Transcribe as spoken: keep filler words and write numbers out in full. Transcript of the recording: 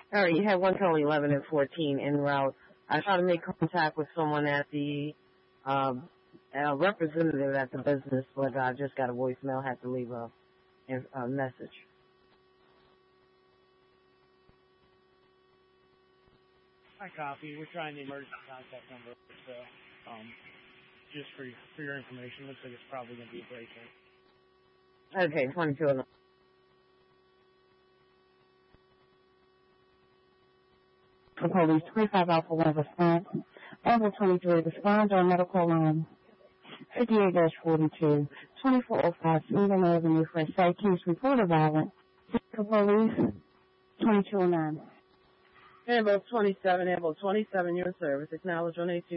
All right, you had one call eleven and fourteen en route. I tried to make contact with someone at the um, uh, representative at the business, but I just got a voicemail. Had to leave a, a message. Hi, Coffee. We're trying the emergency contact number, so um, just for for your information, looks like it's probably going to be a break-in. Okay, twenty-two eleven. The police, twenty-five Alpha one response. Over twenty-three, respond on medical line fifty-eight dash forty-two, twenty-four oh five Sweden Avenue, Fresh Case, report of violence. The police, twenty-two oh nine. Ambulance twenty-seven, ambulance twenty-seven, your service. Acknowledge one eighty-two.